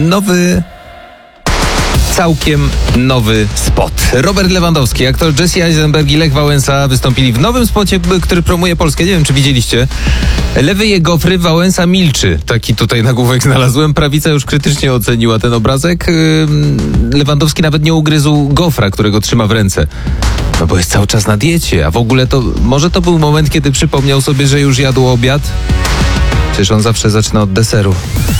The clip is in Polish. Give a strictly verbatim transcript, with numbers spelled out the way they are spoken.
nowy... Całkiem nowy spot. Robert Lewandowski, aktor Jesse Eisenberg i Lech Wałęsa wystąpili w nowym spocie, który promuje Polskę. Nie wiem, czy widzieliście. Lewy je gofry, Wałęsa milczy. Taki tutaj nagłówek znalazłem. Prawica już krytycznie oceniła ten obrazek. Lewandowski nawet nie ugryzł gofra, którego trzyma w ręce. No bo jest cały czas na diecie, a w ogóle to... Może to był moment, kiedy przypomniał sobie, że już jadł obiad? Przecież on zawsze zaczyna od deseru.